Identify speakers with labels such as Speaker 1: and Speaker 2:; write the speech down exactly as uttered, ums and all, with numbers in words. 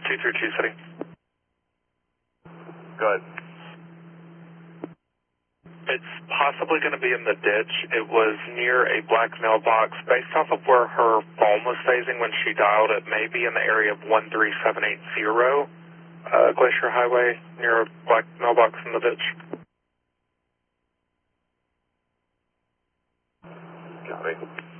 Speaker 1: two three two City.
Speaker 2: Go ahead.
Speaker 1: It's possibly going to be in the ditch. It was near a black mailbox. Based off of where her phone was phasing when she dialed, it may be in the area of one three seven eight zero uh, Glacier Highway, near a black mailbox in the ditch.
Speaker 2: Got it.